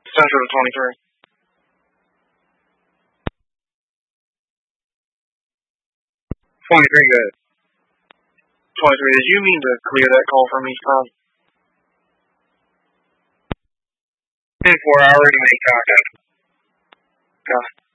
Central to 23. 23 good. 23, did you mean to clear that call for me, Tom? 10-4, I already made contact. Yeah.